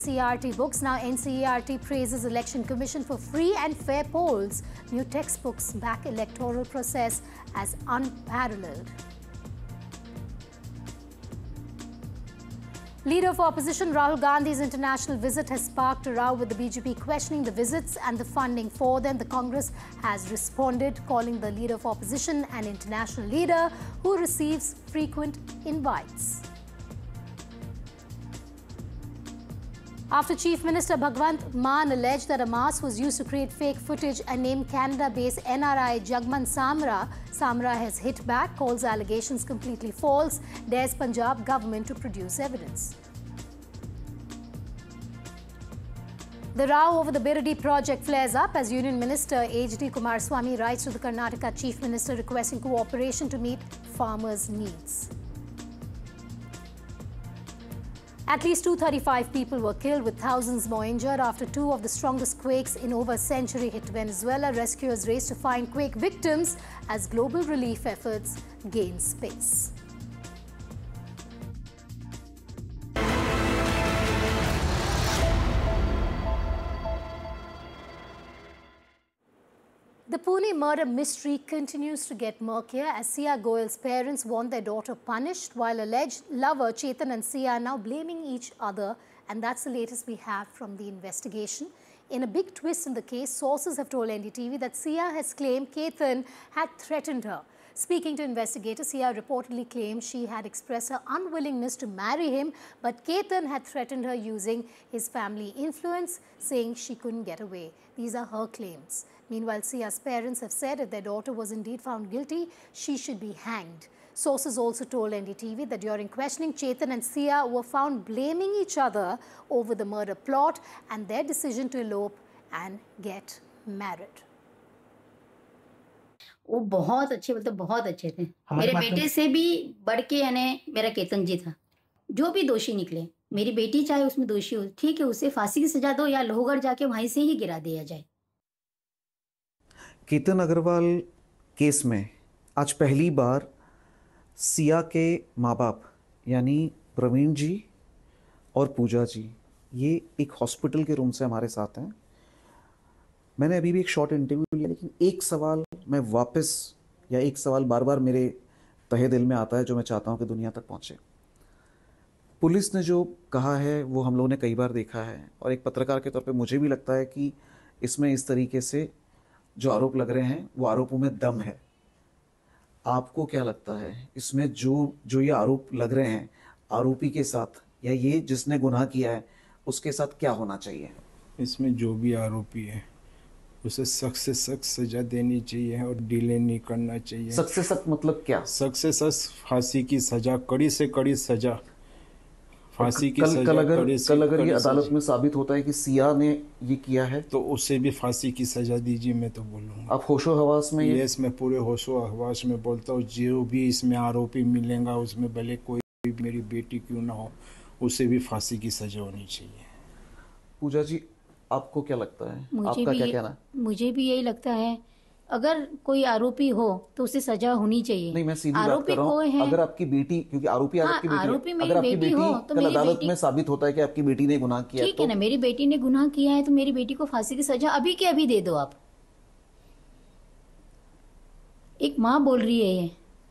NCERT books. Now NCERT praises Election Commission for free and fair polls. New textbooks back electoral process as unparalleled. Leader of opposition Rahul Gandhi's international visit has sparked a row with the BJP, questioning the visits and the funding for them. The Congress has responded, calling the leader of opposition an international leader who receives frequent invites. After Chief Minister Bhagwant Mann alleged that a mask was used to create fake footage and named Canada-based NRI Jagman Samra, Samra has hit back, calls allegations completely false, dares Punjab government to produce evidence. The row over the Biradi project flares up as Union Minister H.D. Kumaraswamy writes to the Karnataka Chief Minister requesting cooperation to meet farmers' needs. At least 235 people were killed with thousands more injured after two of the strongest quakes in over a century hit Venezuela. Rescuers race to find quake victims as global relief efforts gain space. The Pune murder mystery continues to get murkier as Sia Goyal's parents want their daughter punished, while alleged lover Chetan and Sia are now blaming each other, and that's the latest we have from the investigation. In a big twist in the case, sources have told NDTV that Sia has claimed Chetan had threatened her. Speaking to investigators, Sia reportedly claimed she had expressed her unwillingness to marry him, but Chetan had threatened her using his family influence, saying she couldn't get away. These are her claims. Meanwhile, Sia's parents have said if their daughter was indeed found guilty, she should be hanged. Sources also told NDTV that during questioning, Chetan and Sia were found blaming each other over the murder plot and their decision to elope and get married. वो बहुत अच्छे, मतलब बहुत अच्छे थे। मेरे बेटे से भी बढ़ के यानी मेरा केतन जी था। जो भी दोषी निकले, मेरी बेटी चाहे उसमें दोषी हो, ठीक है, उसे फांसी की सजा दो या लोहगढ़ जाके वहीं से ही गिरा दिया जाए। केतन अग्रवाल केस में आज पहली बार सिया के माँ बाप यानी प्रवीण जी और पूजा जी ये एक हॉस्पिटल के रूम से हमारे साथ हैं। मैंने अभी भी एक शॉर्ट इंटरव्यू लिया, लेकिन एक सवाल मैं वापस या एक सवाल बार बार मेरे तहे दिल में आता है जो मैं चाहता हूं कि दुनिया तक पहुंचे। पुलिस ने जो कहा है वो हम लोगों ने कई बार देखा है और एक पत्रकार के तौर पे मुझे भी लगता है कि इसमें इस तरीके से जो आरोप लग रहे हैं वो आरोपों में दम है। आपको क्या लगता है इसमें जो ये आरोप लग रहे हैं आरोपी के साथ या ये जिसने गुनाह किया है उसके साथ क्या होना चाहिए? इसमें जो भी आरोपी है उसे सख्त से सख्त सजा देनी चाहिए और डिले नहीं करना चाहिए। सख्त से सख्त मतलब क्या? सख्त से सख्त फांसी की सजा, कड़ी से कड़ी सजा, फांसी की सजा। कल अगर ये अदालत में साबित होता है कि सिया ने ये किया है तो उसे भी फांसी की सजा दीजिए, मैं तो बोलूँगा। आप होशो हवास में? यस, मैं पूरे होशो हवास में बोलता हूँ। जो भी इसमें आरोपी मिलेगा उसमें भले कोई भी मेरी बेटी क्यों ना हो, उसे भी फांसी की सजा होनी चाहिए। पूजा जी, आपको क्या लगता है? आपका क्या कहना है? मुझे भी यही लगता है, अगर कोई आरोपी हो तो उसे सजा होनी चाहिए। नहीं, मैं सीधी बात कर रहा हूं। अगर आपकी बेटी, क्योंकि आरोपी आपकी बेटी, अगर आपकी बेटी हो तो कल अदालत में साबित होता है कि आपकी बेटी ने गुनाह किया, ठीक है ना, मेरी बेटी ने गुनाह किया है तो मेरी बेटी को फांसी की सजा अभी के अभी दे दो। आप एक माँ बोल रही है ये।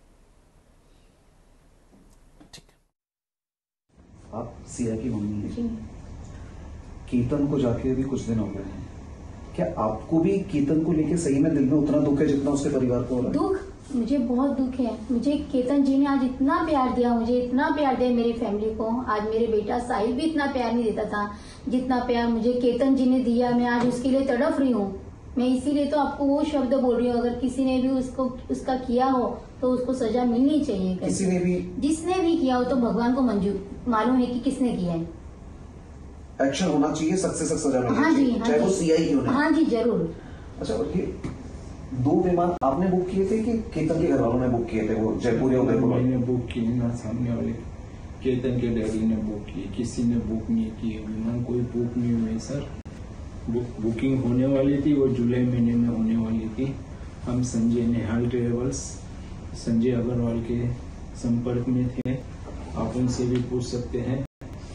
ठीक है, आप सिया की मम्मी हैं। केतन को जाके भी कुछ दिन हो गए हैं, क्या आपको भी केतन को लेके सही में दिल में उतना दुख है जितना उसके परिवार को हो रहा है? दुख, मुझे बहुत दुख है। मुझे केतन जी ने आज इतना प्यार दिया, मुझे इतना प्यार दिया मेरी फैमिली को। आज मेरे बेटा साहिल भी इतना प्यार नहीं देता था जितना प्यार मुझे केतन जी ने दिया। मैं आज उसके लिए तड़प रही हूँ। मैं इसीलिए तो आपको वो शब्द बोल रही हूँ, अगर किसी ने भी उसका किया हो तो उसको सजा मिलनी चाहिए। किसी ने भी, जिसने भी किया हो तो भगवान को मंजूर मालूम है कि किसने किया है। एक्शन होना चाहिए, सख्त से सख्त सजा मिलनी चाहिए, चाहे वो सीआई ही हो। हाँ जी, जरूर। अच्छा, और ये 2 विमान आपने बुक किए थे कि केतन के घर वालों ने बुक किए थे? वो जयपुर या उदयपुर? मैंने बुक किए ना, सामने वाले केतन के डैडी ने बुक किए, किसी ने बुक नहीं किए। विमान कोई बुक नहीं हुए सर। बुकिंग होने वाली थी, वो जुलाई महीने में होने वाली थी। हम संजय नेहाल ट्रेवल्स, संजय अग्रवाल के संपर्क में थे। आप उनसे भी पूछ सकते हैं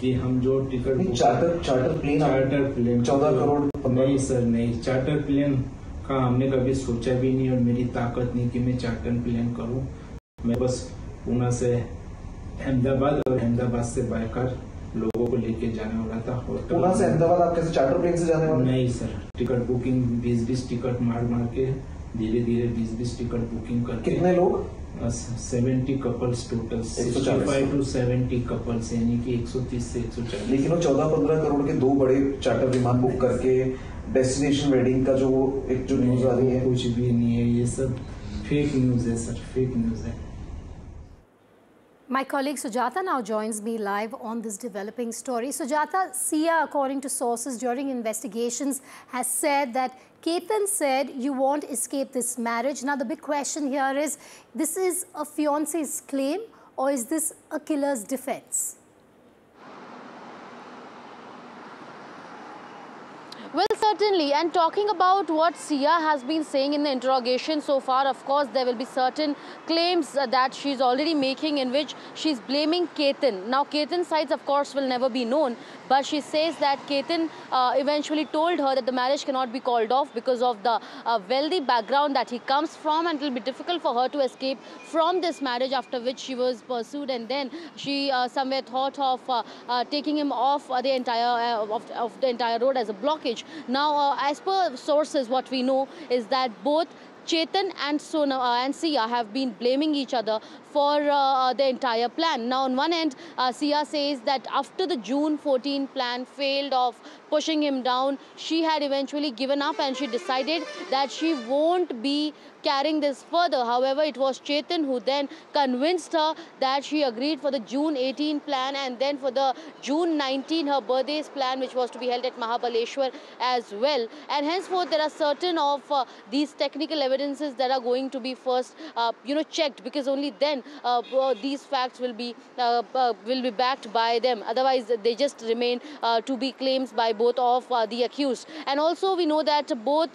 कि हम जो टिकट चार्टर प्लेन 14 करोड़ नहीं सर, नहीं, चार्टर प्लेन का हमने कभी सोचा भी नहीं और मेरी ताकत नहीं कि मैं चार्टर प्लेन करूं। मैं बस पूना से अहमदाबाद और अहमदाबाद से बाइकर लोगों को लेके जाने वाला था। पूना से अहमदाबाद आप कैसे चार्टर प्लेन से जाने वाले? नहीं सर, टिकट बुकिंग 20-20 टिकट मार के धीरे धीरे 20-20 टिकट बुकिंग करके। कितने लोग? 70 कपल्स टोटल, 65 to 70 कपल्स, यानी कि 130 से 140। लेकिन वो 14-15 करोड़ के 2 बड़े चार्टर विमान बुक करके डेस्टिनेशन वेडिंग का जो एक जो न्यूज आ रही है, कुछ भी नहीं है, ये सब फेक न्यूज है सर, फेक न्यूज है। My colleague Sujata now joins me live on this developing story. Sujata, Sia, according to sources during investigations, has said that Ketan said you won't escape this marriage. Now the big question here is, this is a fiance's claim or is this a killer's defense? Well, certainly, and talking about what Sia has been saying in the interrogation so far, of course, there will be certain claims that she's already making in which she's blaming Ketan. Now, Ketan's sides, of course, will never be known, but she says that Ketan eventually told her that the marriage cannot be called off because of the wealthy background that he comes from, and it will be difficult for her to escape from this marriage, after which she was pursued, and then she somewhere thought of taking him off the entire road as a blockage. Now, as per sources, what we know is that both Chetan and Sia have been blaming each other for the entire plan. Now, on one end, Sia says that after the June 14 plan failed of pushing him down, she had eventually given up and she decided that she won't be carrying this further. However, it was Chetan who then convinced her that she agreed for the June 18 plan and then for the June 19, her birthday's plan, which was to be held at Mahabaleshwar as well. And henceforth, there are certain of these technical evidences that are going to be first, checked, because only then these facts will be backed by them. Otherwise, they just remain to be claims by both of the accused. And also, we know that both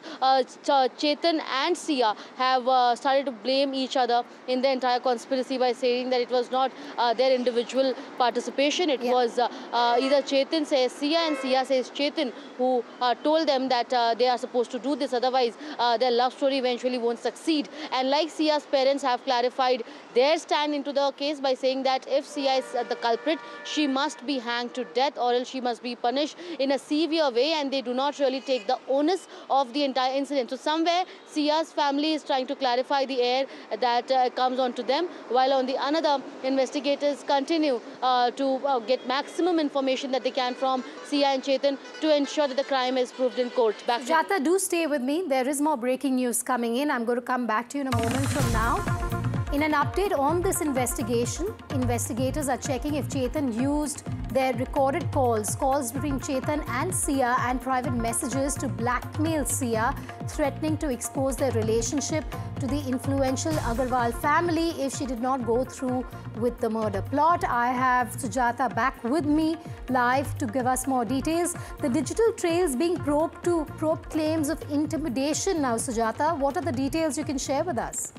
Chetan and Sia have started to blame each other in the entire conspiracy by saying that it was not their individual participation. It was either Chetan says Sia and Sia says Chetan who told them that they are supposed to do this. Otherwise, their love story eventually won't succeed. And like Sia's parents have clarified their stand into the case by saying that if Sia is the culprit, she must be hanged to death or else she must be punished in a severe way, and they do not really take the onus of the entire incident. So somewhere Sia's family is trying to clarify the air that comes onto them, while on the another, investigators continue to get maximum information that they can from Sia and Chetan to ensure that the crime is proved in court. Back to Sujata, do stay with me. There is more breaking news coming in. I'm going to come back to you in a moment from now. In an update on this investigation, investigators are checking if Chetan used their recorded calls between Chetan and Sia and private messages to blackmail Sia, threatening to expose their relationship to the influential Agarwal family if she did not go through with the murder plot. I have Sujata back with me live to give us more details. The digital trails being probed to probe claims of intimidation now, Sujata. What are the details you can share with us?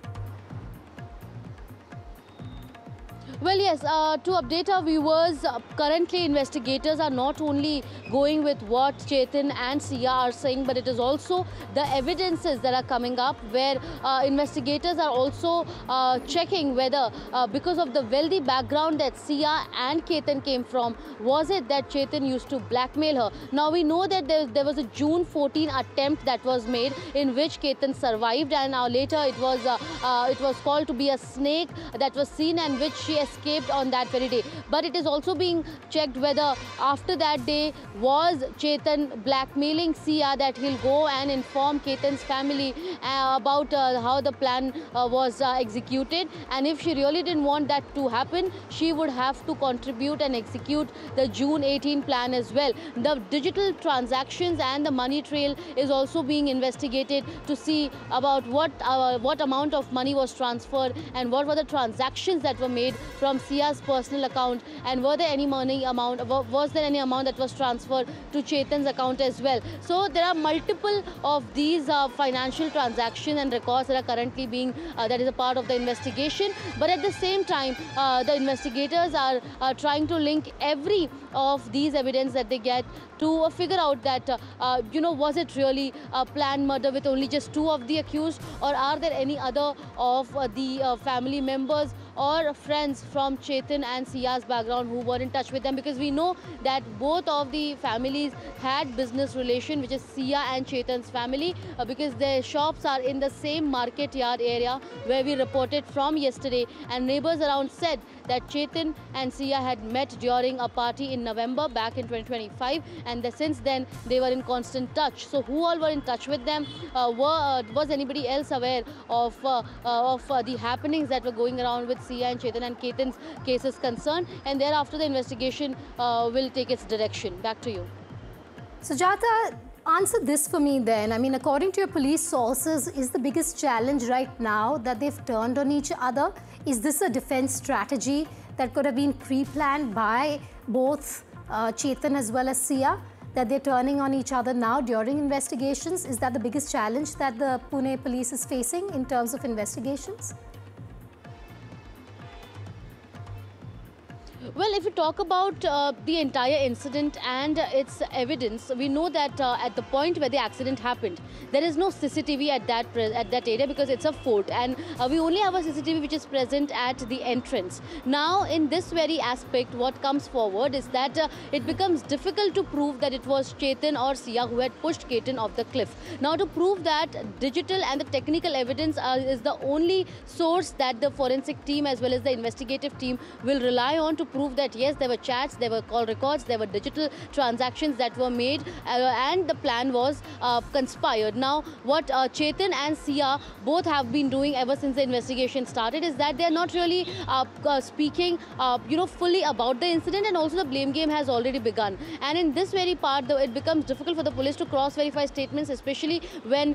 Well, yes, to update our viewers, currently investigators are not only going with what Chetan and Sia are saying, but it is also the evidences that are coming up where investigators are also checking whether because of the wealthy background that Sia and Chetan came from, was it that Chetan used to blackmail her? Now, we know that there was a June 14 attempt that was made in which Chetan survived, and later it was called to be a snake that was seen and which she escaped on that very day. But it is also being checked whether after that day was Chetan blackmailing Sia that he'll go and inform Chetan's family about how the plan was executed, and if she really didn't want that to happen, she would have to contribute and execute the June 18 plan as well. The digital transactions and the money trail is also being investigated to see about what amount of money was transferred and what were the transactions that were made from Sia's personal account, and was there any amount that was transferred to Chetan's account as well? So there are multiple of these financial transactions and records that are currently being that is a part of the investigation. But at the same time, the investigators are trying to link every of these evidence that they get to figure out that was it really a planned murder with only just 2 of the accused, or are there any other of the family members or friends from Chetan and Sia's background who were in touch with them, because we know that both of the families had business relation, which is Sia and Chetan's family, because their shops are in the same market yard area where we reported from yesterday, and neighbors around said that Chetan and Sia had met during a party in November back in 2025, and since then they were in constant touch. So who all were in touch with them? Was anybody else aware of the happenings that were going around with Sia and Chetan and Ketan's case is concerned? And thereafter the investigation will take its direction. Back to you. Sujata, answer this for me then. I mean, according to your police sources, is the biggest challenge right now that they've turned on each other? Is this a defense strategy that could have been pre-planned by both Chetan as well as Sia, that they're turning on each other now during investigations? Is that the biggest challenge that the Pune police is facing in terms of investigations? Well, if you talk about the entire incident and its evidence, we know that at the point where the accident happened, there is no CCTV at that area because it's a fort, and we only have a CCTV which is present at the entrance. Now, in this very aspect, what comes forward is that it becomes difficult to prove that it was Chetan or Sia who had pushed Ketan off the cliff. Now, to prove that, digital and the technical evidence is the only source that the forensic team as well as the investigative team will rely on to prove that yes, there were chats, there were call records, there were digital transactions that were made, and the plan was conspired. Now, what Chetan and Sia both have been doing ever since the investigation started is that they are not really speaking, fully about the incident, and also the blame game has already begun. And in this very part, though, it becomes difficult for the police to cross-verify statements, especially when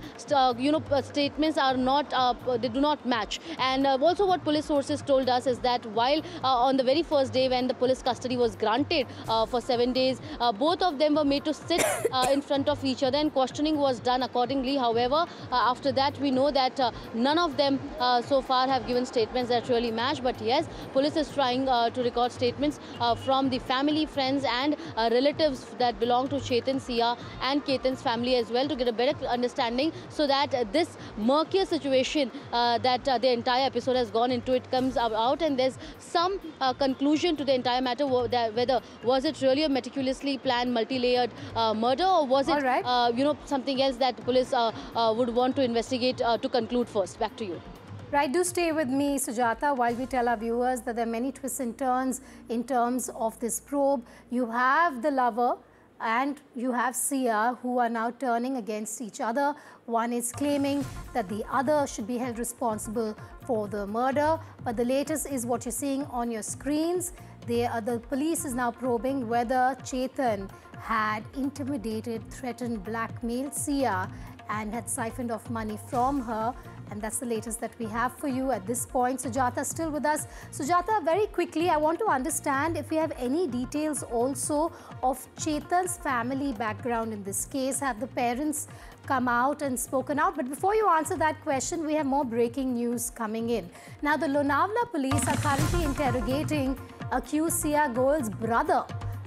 statements are not, they do not match. And also, what police sources told us is that while on the very first day when the police custody was granted for 7 days, both of them were made to sit in front of each other, and questioning was done accordingly. However, after that, we know that none of them so far have given statements that really match. But yes, police is trying to record statements from the family, friends and relatives that belong to Chetan, Sia and Ketan's family as well, to get a better understanding, so that this murkier situation that the entire episode has gone into, it comes out and there's some conclusion to the entire matter, whether was it really a meticulously planned, multi-layered murder, or was it something else that the police would want to investigate to conclude first. Back to you. Right, do stay with me, Sujata, while we tell our viewers that there are many twists and turns in terms of this probe. You have the lover and you have Sia, who are now turning against each other. One is claiming that the other should be held responsible for the murder, but the latest is what you're seeing on your screens. The police is now probing whether Chetan had intimidated, threatened, blackmailed Sia and had siphoned off money from her. And that's the latest that we have for you at this point. Sujata still with us. Sujata, very quickly, I want to understand if we have any details also of Chetan's family background in this case. Have the parents come out and spoken out? But before you answer that question, we have more breaking news coming in. Now, the Lonavala police are currently interrogating accused Sia Goel's brother,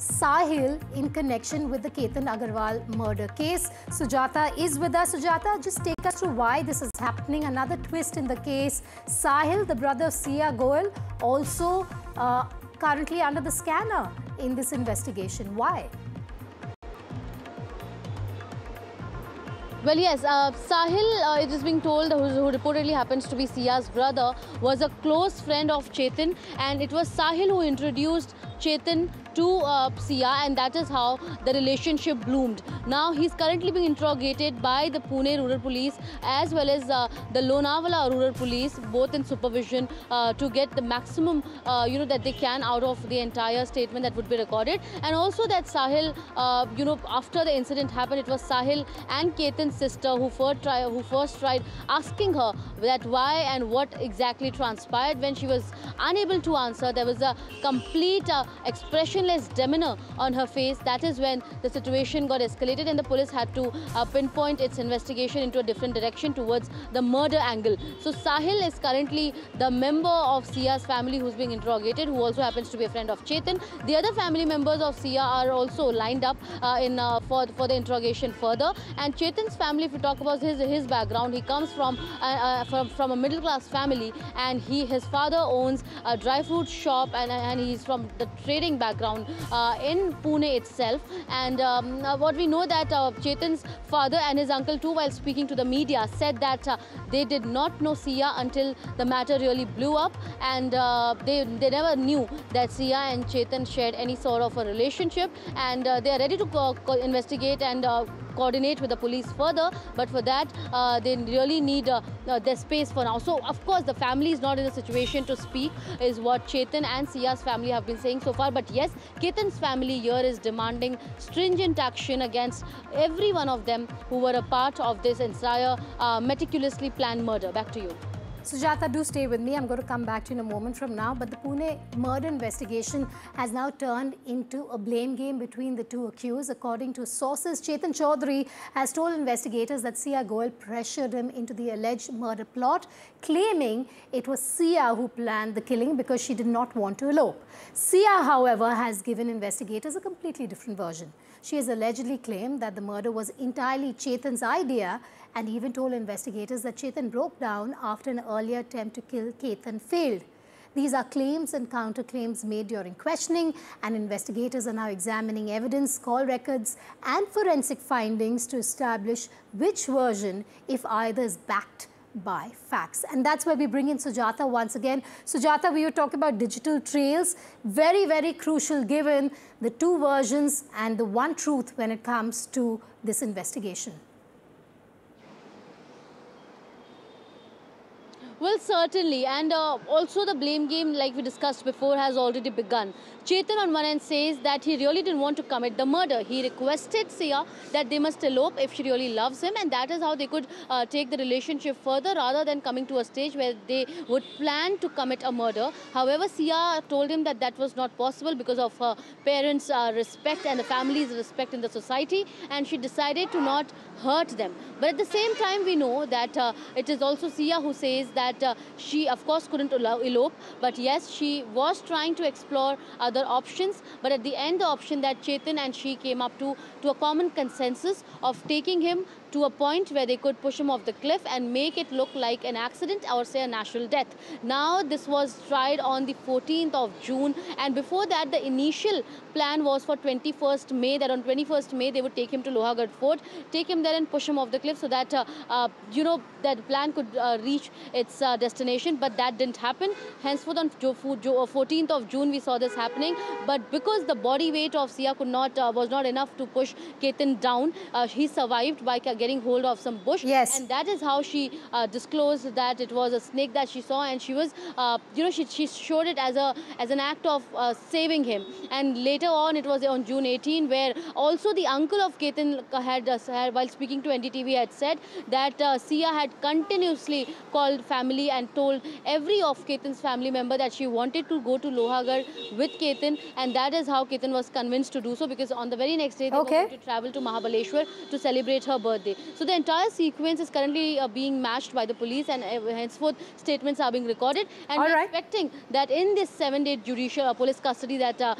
Sahil, in connection with the Ketan Agarwal murder case. Sujata is with us. Sujata, just take us through why this is happening. Another twist in the case. Sahil, the brother of Sia Goel, also currently under the scanner in this investigation. Why? Well, yes, Sahil, it is being told, who reportedly happens to be Sia's brother, was a close friend of Chetan, and it was Sahil who introduced Chetan to Sia, and that is how the relationship bloomed. Now he's currently being interrogated by the Pune Rural Police as well as the Lonavala Rural Police, both in supervision, to get the maximum that they can out of the entire statement that would be recorded. And also that Sahil, after the incident happened, it was Sahil and Ketan's sister who first tried asking her that why and what exactly transpired. When she was unable to answer, there was a complete expressionless demeanor on her face. That is when the situation got escalated and the police had to pinpoint its investigation into a different direction towards the murder angle. So Sahil is currently the member of Sia's family who's being interrogated, who also happens to be a friend of Chetan. The other family members of Sia are also lined up for the interrogation further. And Chetan's family, if we talk about his background, he comes from a middle class family, and his father owns a dry fruit shop, and he's from the trading background in Pune itself. And what we know that Chetan's father and his uncle too, while speaking to the media, said that they did not know Sia until the matter really blew up, and they never knew that Sia and Chetan shared any sort of a relationship, and they are ready to investigate and coordinate with the police further, but for that they really need their space for now. So of course the family is not in a situation to speak, is what Chetan and Sia's family have been saying so far. But yes, Ketan's family here is demanding stringent action against every one of them who were a part of this entire meticulously planned murder. Back to you. Sujata, do stay with me. I'm going to come back to you in a moment from now. But the Pune murder investigation has now turned into a blame game between the two accused. According to sources, Chetan Chaudhary has told investigators that Sia Goyal pressured him into the alleged murder plot, claiming it was Sia who planned the killing because she did not want to elope. Sia, however, has given investigators a completely different version. She has allegedly claimed that the murder was entirely Chetan's idea, and even told investigators that Chetan broke down after an earlier attempt to kill Ketan failed. These are claims and counterclaims made during questioning, and investigators are now examining evidence, call records and forensic findings to establish which version, if either, is backed by facts. And that's where we bring in Sujata once again. Sujata, we were talking about digital trails, very, very crucial given the two versions and the one truth when it comes to this investigation. Well, certainly, and also the blame game, like we discussed before, has already begun. Chetan on one end says that he really didn't want to commit the murder. He requested Sia that they must elope if she really loves him, and that is how they could take the relationship further rather than coming to a stage where they would plan to commit a murder. However, Sia told him that that was not possible because of her parents' respect and the family's respect in the society, and she decided to not hurt them. But at the same time, we know that it is also Sia who says that she, of course, couldn't elope, but yes, she was trying to explore other options. But at the end, the option that Chetan and she came up to a common consensus of taking him to a point where they could push him off the cliff and make it look like an accident or say a natural death. Now, this was tried on the 14th of June, and before that, the initial plan was for 21st May, that on 21st May, they would take him to Lohagarh Fort, take him there and push him off the cliff so that, that the plan could reach its destination, but that didn't happen. Henceforth, on 14th of June, we saw this happening, but because the body weight of Sia was not enough to push Ketan down, he survived by getting hold of some bush. Yes. And that is how she disclosed that it was a snake that she saw, and she was, she showed it as an act of saving him. And later on, it was on June 18, where also the uncle of Ketan had while speaking to NDTV, had said that Sia had continuously called family and told every of Ketan's family member that she wanted to go to Lohagarh with Ketan, and that is how Ketan was convinced to do so, because on the very next day, they were going to travel to Mahabaleshwar to celebrate her birthday. So the entire sequence is currently being matched by the police, and henceforth statements are being recorded. And we're expecting that in this 7-day judicial police custody that the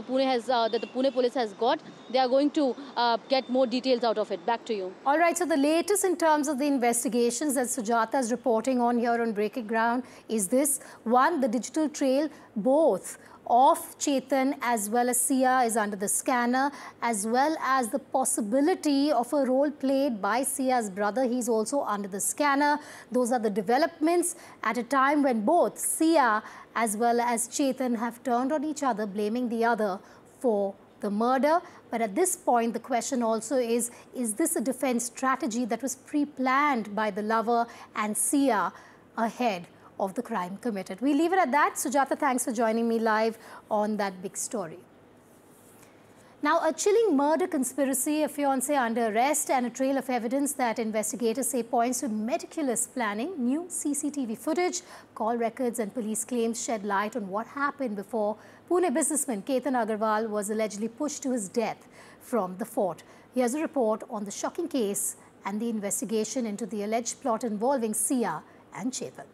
Pune police has got, they are going to get more details out of it. Back to you. All right. So the latest in terms of the investigations that Sujata is reporting on here on Breaking Ground is this. One, the digital trail, both of Chetan as well as Sia, is under the scanner, as well as the possibility of a role played by Sia's brother. He's also under the scanner. Those are the developments at a time when both Sia as well as Chetan have turned on each other, blaming the other for the murder. But at this point, the question also is this a defense strategy that was pre-planned by the lover and Sia ahead of the crime committed? We leave it at that. Sujata, thanks for joining me live on that big story. Now, a chilling murder conspiracy, a fiancé under arrest, and a trail of evidence that investigators say points to meticulous planning. New CCTV footage, call records and police claims shed light on what happened before Pune businessman Ketan Agarwal was allegedly pushed to his death from the fort. Here's a report on the shocking case and the investigation into the alleged plot involving Sia and Chetan.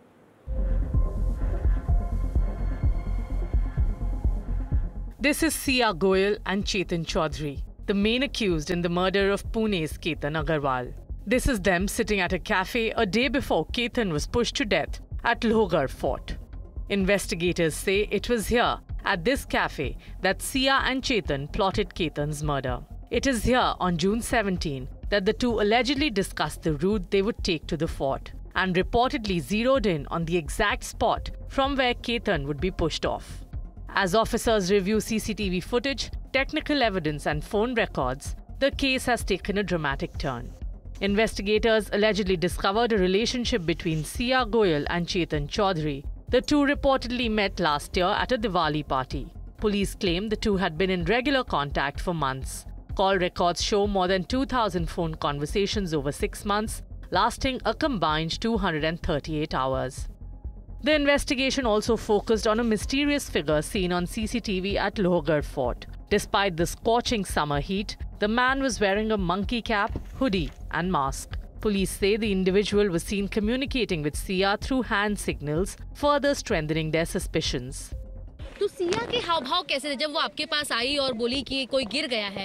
This is Sia Goyal and Chetan Chaudhary, the main accused in the murder of Pune's Ketan Agarwal. This is them sitting at a cafe a day before Ketan was pushed to death at Lohgarh Fort. Investigators say it was here, at this cafe, that Sia and Chetan plotted Ketan's murder. It is here on June 17 that the two allegedly discussed the route they would take to the fort and reportedly zeroed in on the exact spot from where Ketan would be pushed off. As officers review CCTV footage, technical evidence and phone records, the case has taken a dramatic turn. Investigators allegedly discovered a relationship between Sia Goyal and Chetan Chaudhary. The two reportedly met last year at a Diwali party. Police claim the two had been in regular contact for months. Call records show more than 2,000 phone conversations over 6 months, lasting a combined 238 hours. The investigation also focused on a mysterious figure seen on CCTV at Lohgarh Fort. Despite the scorching summer heat, the man was wearing a monkey cap, hoodie and mask. Police say the individual was seen communicating with Sia through hand signals, further strengthening their suspicions. तो सिया के हाव भाव कैसे थे जब वो आपके पास आई और बोली कि कोई गिर गया है?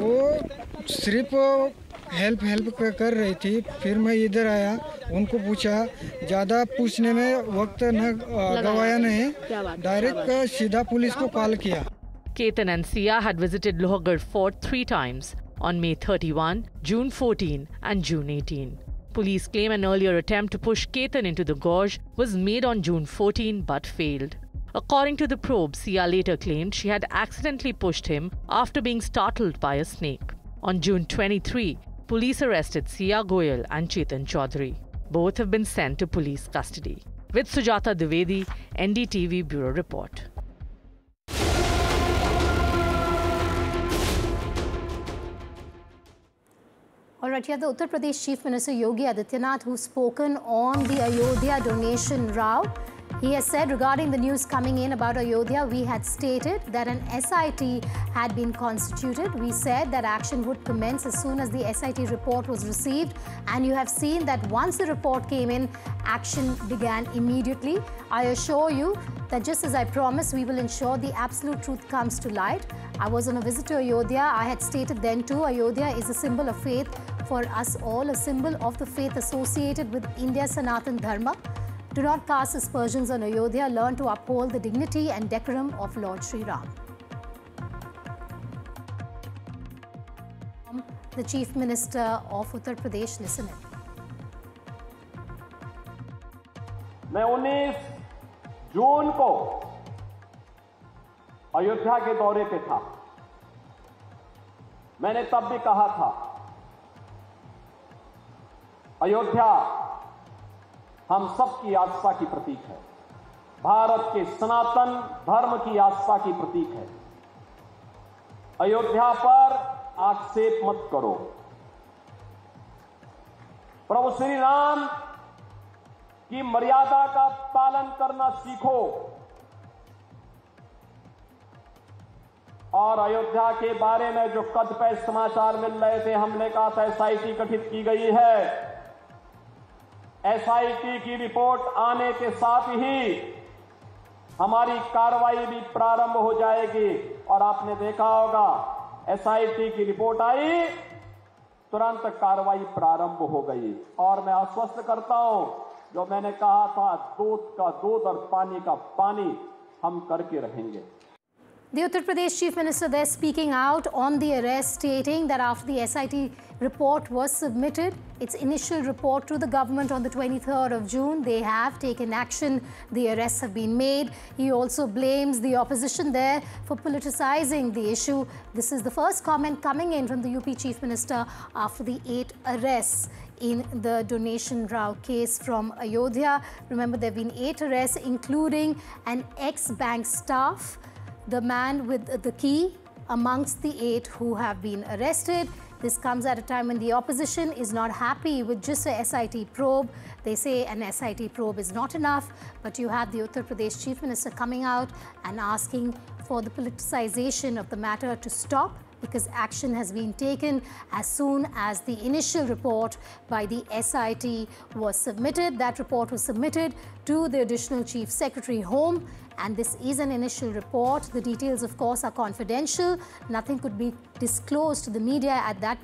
वो सिर्फ हेल्प कर रही थी। फिर मैं इधर आया, उनको पूछा, ज़्यादा पूछने में वक्त न गवाया नहीं, डायरेक्ट सीधा पुलिस को कॉल किया। Ketan and Sia had visited Lohgarh Fort 3 times on May 31, June 14 and June 18. Police claim an earlier attempt to push Ketan into the gorge was made on June 14 but failed. According to the probe, Sia later claimed she had accidentally pushed him after being startled by a snake. On June 23, police arrested Sia Goyal and Chetan Chaudhary. Both have been sent to police custody. With Sujata Dwivedi, NDTV Bureau Report. All right, here the Uttar Pradesh Chief Minister Yogi Adityanath, who's spoken on the Ayodhya donation row. He has said regarding the news coming in about Ayodhya, we had stated that an SIT had been constituted. We said that action would commence as soon as the SIT report was received. And you have seen that once the report came in, action began immediately. I assure you that just as I promised, we will ensure the absolute truth comes to light. I was on a visit to Ayodhya. I had stated then too, Ayodhya is a symbol of faith for us all, a symbol of the faith associated with India's Sanatan Dharma. Do not cast aspersions on Ayodhya. Learn to uphold the dignity and decorum of Lord Sri Ram. The Chief Minister of Uttar Pradesh, listen in. मैं 19 जून को अयोध्या के दौरे पे था। मैंने तब भी कहा था, अयोध्या हम सबकी आस्था की प्रतीक है, भारत के सनातन धर्म की आस्था की प्रतीक है। अयोध्या पर आक्षेप मत करो। प्रभु श्री राम की मर्यादा का पालन करना सीखो और अयोध्या के बारे में जो कदपे समाचार मिल रहे थे, हमने कहा था SIT गठित की गई है। SIT की रिपोर्ट आने के साथ ही हमारी कार्रवाई भी प्रारंभ हो जाएगी और आपने देखा होगा SIT की रिपोर्ट आई, तुरंत कार्रवाई प्रारंभ हो गई। और मैं आश्वस्त करता हूं, जो मैंने कहा था, दूध का दूध और पानी का पानी हम करके रहेंगे। The Uttar Pradesh Chief Minister there speaking out on the arrest, stating that after the SIT report was submitted, its initial report to the government on the 23rd of June, they have taken action. The arrests have been made. He also blames the opposition there for politicizing the issue. This is the first comment coming in from the UP Chief Minister after the 8 arrests in the Donation Rao case from Ayodhya. Remember, there have been 8 arrests, including an ex-bank staff, the man with the key, amongst the 8 who have been arrested. This comes at a time when the opposition is not happy with just a SIT probe. They say an SIT probe is not enough, but you have the Uttar Pradesh Chief Minister coming out and asking for the politicization of the matter to stop, because action has been taken as soon as the initial report by the SIT was submitted. That report was submitted to the Additional Chief Secretary Home, and this is an initial report. The details, of course, are confidential. Nothing could be disclosed to the media at that